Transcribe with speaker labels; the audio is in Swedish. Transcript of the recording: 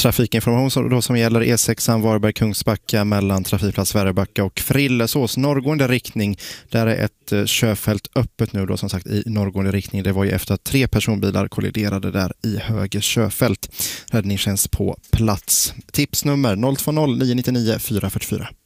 Speaker 1: trafikinformation som gäller E6 Varberg-Kungsbacka mellan trafikplats Väröbacka och Frillesås. Norrgående riktning, där är ett körfält öppet nu då, som sagt, i norrgående riktning. Det var ju efter att 3 personbilar kolliderade där i höger körfält. Räddningstjänst på plats. Tipsnummer 020 999 444.